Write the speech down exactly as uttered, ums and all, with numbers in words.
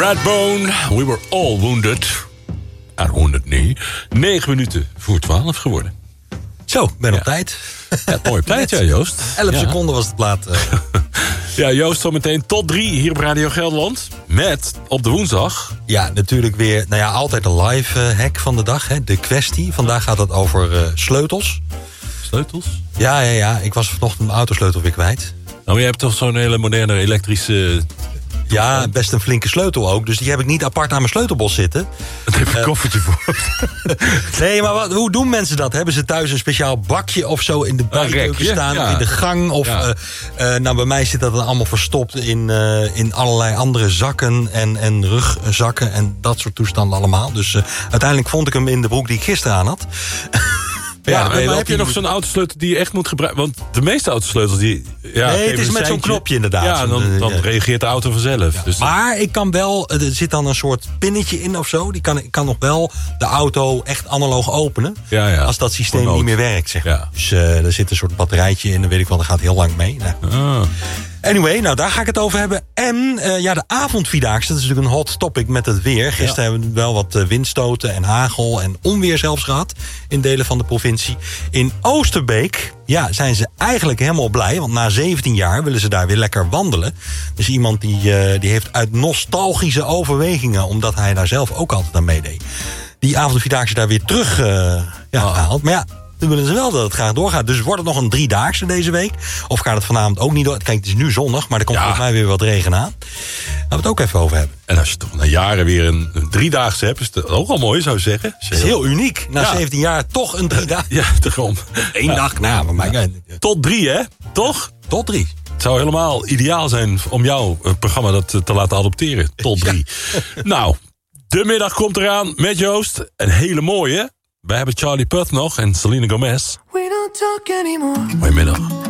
Redbone, we were all wounded. Aan honderd nee. Negen minuten voor twaalf geworden. Zo, ben op ja. tijd. Ja, mooi op tijd, ja, Joost. Elf ja. seconden was het plaat. Uh... ja, Joost, zo meteen tot drie hier op Radio Gelderland. Met op de woensdag. Ja, natuurlijk weer, nou ja, altijd een live uh, hack van de dag. Hè, de kwestie. Vandaag gaat het over uh, sleutels. Sleutels? Ja, ja, ja. Ik was vanochtend mijn autosleutel weer kwijt. Nou, je hebt toch zo'n hele moderne elektrische... Ja, best een flinke sleutel ook. Dus die heb ik niet apart aan mijn sleutelbos zitten. Daar heb ik een uh, koffertje voor. Nee, maar wat, hoe doen mensen dat? Hebben ze thuis een speciaal bakje of zo in de buitenkeuken staan? Ja. Of in de gang? Of, Ja. uh, uh, nou, bij mij zit dat dan allemaal verstopt in, uh, in allerlei andere zakken en, en rugzakken en dat soort toestanden allemaal. Dus uh, uiteindelijk vond ik hem in de broek die ik gisteren aan had. Ja, ja, maar, maar heb je nog moet... zo'n autosleutel die je echt moet gebruiken? Want de meeste autosleutels die... Ja, nee, het is met zo'n knopje inderdaad. Ja, dan, dan ja. reageert de auto vanzelf. Ja, dus maar ik kan wel, er zit dan een soort pinnetje in of zo. Die kan, ik kan nog wel de auto echt analoog openen. Ja, ja. Als dat systeem niet meer werkt, zeg maar. Ja. Dus uh, er zit een soort batterijtje in, dan weet ik wel, dat gaat heel lang mee. Nou. Ah. Anyway, nou daar ga ik het over hebben. En uh, ja, de avondvierdaagse, dat is natuurlijk een hot topic met het weer. Gisteren ja. hebben we wel wat uh, windstoten en hagel en onweer zelfs gehad in delen van de provincie. In Oosterbeek ja, zijn ze eigenlijk helemaal blij, want na zeventien jaar willen ze daar weer lekker wandelen. Dus iemand die, uh, die heeft uit nostalgische overwegingen, omdat hij daar zelf ook altijd aan meedeed, die avondvierdaagse daar weer terug uh, ja, oh. gehaald. Maar ja, dan willen ze wel dat het graag doorgaat. Dus wordt het nog een driedaagse deze week? Of gaat het vanavond ook niet door? Kijk, het is nu zondag, maar er komt ja. volgens mij weer wat regen aan. Laten we het ook even over hebben. En als je toch na jaren weer een, een driedaagse hebt, is het ook al mooi, zou je zeggen. Het is heel uniek. Na ja. zeventien jaar toch een driedaagse. Ja, daarom. Eén ja. dag, nou, maar ja. Tot drie, hè? Toch? Tot drie. Het zou helemaal ideaal zijn om jouw programma dat te laten adopteren. Tot drie. Ja. Nou, de middag komt eraan met Joost. Een hele mooie. Wij hebben Charlie Puth nog en Selena Gomez. We don't talk anymore. Goedemiddag.